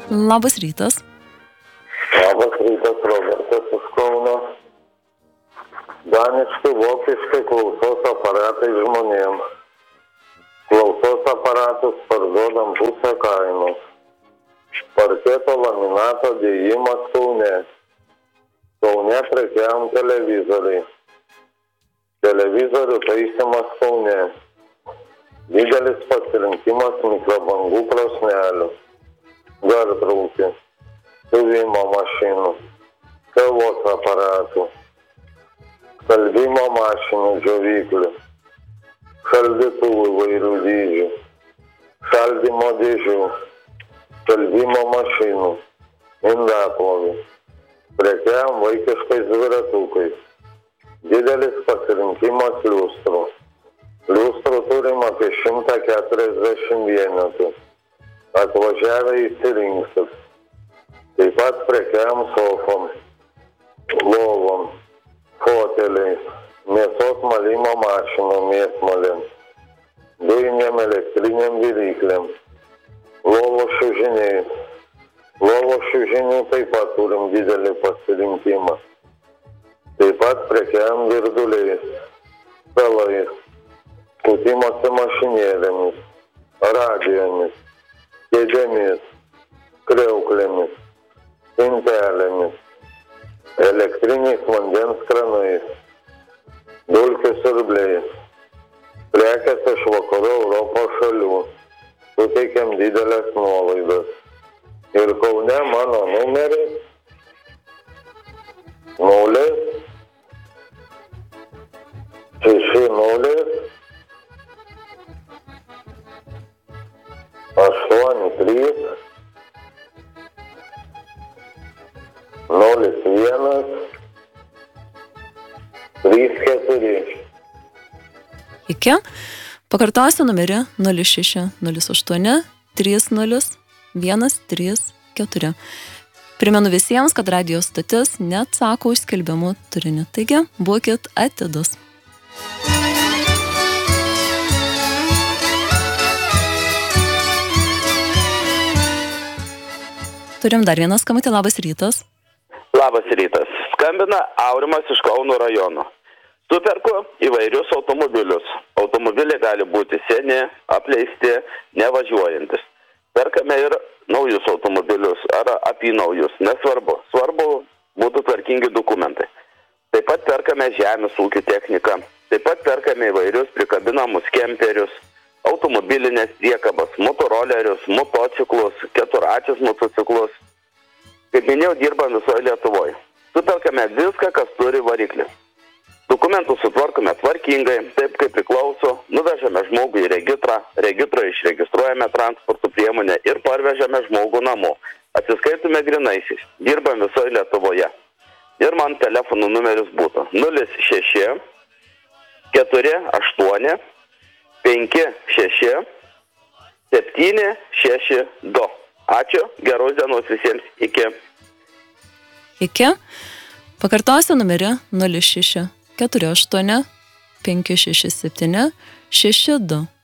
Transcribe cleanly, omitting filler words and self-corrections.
Labas rytas. Labas rytas, Robertas iš Kauno. Daniškai, vokiškai klausos aparatai žmonėms. Klausos aparatus parduodam pusę kainos. Parketo laminato dėjimas Kaune. Kaune prekiaujam televizoriai. Televizorių taisymas Kaune. Didelis pasirinkimas mikrobangų krosnelių, gartraukių, siuvimo mašinų, kavos aparatų, skalbimo mašinų džiovyklių, šaldytuvų įvairių dydžių, šaldymo dėžių, skalbimo mašinų, indaplovių. Prekiaujam vaikiškais dviratukais. Didelis pasirinkimas liustrų. Liustrų turim apie 140 vienetų. Atvažiavę įsirinksit. Taip pat prekiaujam sofom, lovom, foteliais, mėsos malimo mašinom, mėsmalėm, dujiniam elektriniam viryklėm, lovos šiužiniais. Lovos šiužinių taip pat turim didelį pasirinkimą. Taip pat prekiaujam virduliais, stalais, skutimosi mašinėlėmis, radijomis, kėdėmis, kriauklėmis, spintelėmis, elektriniais vandens kranais, dulkių siurbliais. Prekės iš vakarų Europos šalių. Suteikiam didelės nuolaidas. Ir Kaune mano numeris 060 83 01 34. Iki. Pakartosiu numerį 0608 30 134. Primenu visiems, kad radijo stotis neatsako už skelbimų turinį. Taigi, būkit atidus. Turim dar vieną skambutį. Labas rytas. Labas rytas. Skambina Aurimas iš Kauno rajono. Superku įvairius automobilius. Automobiliai gali būti seni, apleisti, nevažiuojantis. Perkame ir naujus automobilius ar apynaujus, nesvarbu. Svarbu būtų tvarkingi dokumentai. Taip pat perkame žemės ūkio techniką. Taip pat perkame įvairius prikabinamus kemperius, automobilinės priekabas, motorolerius, motociklus, keturačius motociklus. Kaip minėjau, dirbam visoje Lietuvoje. Superkame viską, kas turi variklį. Dokumentus sutvarkome tvarkingai, taip kaip priklauso, nuvežame žmogų į regitrą, regitroje išregistruojame transporto priemonę ir parvežame žmogų namo. Atsiskaitome grinaisiais, dirbam visoje Lietuvoje. Ir man telefonų numeris būtų 06 48 56 762. Ačiū, geros dienos visiems, iki. Iki. Pakartosiu numerį 06 48 567 62.